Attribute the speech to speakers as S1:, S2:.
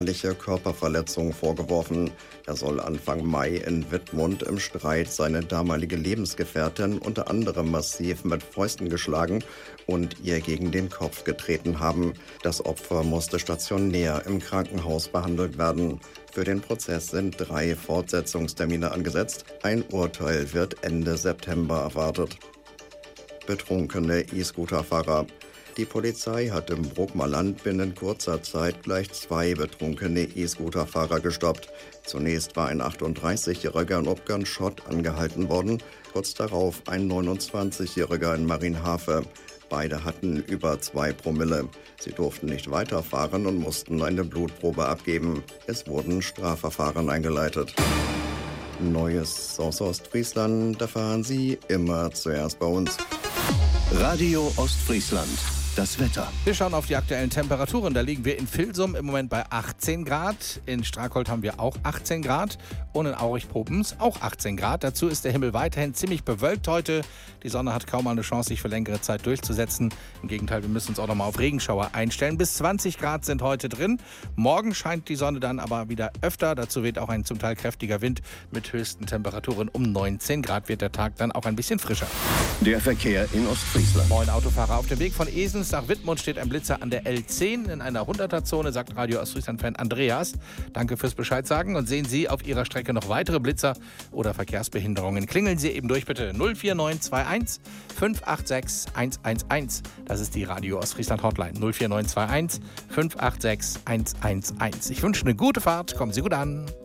S1: Körperverletzung vorgeworfen. Er soll Anfang Mai in Wittmund im Streit seine damalige Lebensgefährtin unter anderem massiv mit Fäusten geschlagen und ihr gegen den Kopf getreten haben. Das Opfer musste stationär im Krankenhaus behandelt werden. Für den Prozess sind 3 Fortsetzungstermine angesetzt. Ein Urteil wird Ende September erwartet. Betrunkene E-Scooter-Fahrer. Die Polizei hat im Bruckmer Land binnen kurzer Zeit gleich 2 betrunkene E-Scooter-Fahrer gestoppt. Zunächst war ein 38-Jähriger in Obgern-Schott angehalten worden, kurz darauf ein 29-Jähriger in Marienhafe. Beide hatten über 2 Promille. Sie durften nicht weiterfahren und mussten eine Blutprobe abgeben. Es wurden Strafverfahren eingeleitet. Neues aus Ostfriesland erfahren Sie immer zuerst bei uns.
S2: Radio Ostfriesland. Das Wetter.
S3: Wir schauen auf die aktuellen Temperaturen. Da liegen wir in Vilsum im Moment bei 18 Grad. In Strackholt haben wir auch 18 Grad. Und in Aurich-Popens auch 18 Grad. Dazu ist der Himmel weiterhin ziemlich bewölkt heute. Die Sonne hat kaum eine Chance, sich für längere Zeit durchzusetzen. Im Gegenteil, wir müssen uns auch noch mal auf Regenschauer einstellen. Bis 20 Grad sind heute drin. Morgen scheint die Sonne dann aber wieder öfter. Dazu weht auch ein zum Teil kräftiger Wind. Mit höchsten Temperaturen um 19 Grad wird der Tag dann auch ein bisschen frischer.
S2: Der Verkehr in Ostfriesland.
S3: Moin Autofahrer. Auf dem Weg von Esens nach Wittmund steht ein Blitzer an der L10 in einer 100er-Zone, sagt Radio Ostfriesland-Fan Andreas. Danke fürs Bescheid sagen. Und sehen Sie auf Ihrer Strecke noch weitere Blitzer oder Verkehrsbehinderungen, klingeln Sie eben durch bitte 04921 586 111. Das ist die Radio Ostfriesland Hotline 04921 586 111. Ich wünsche eine gute Fahrt. Kommen Sie gut an.